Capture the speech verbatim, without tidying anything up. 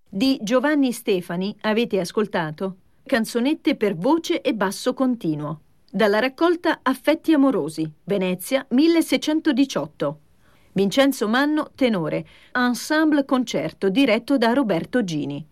Di Giovanni Stefani avete ascoltato Canzonette per voce e basso continuo, dalla raccolta Affetti amorosi, Venezia milleseicentodiciotto. Vincenzo Manno, tenore, ensemble concerto diretto da Roberto Gini.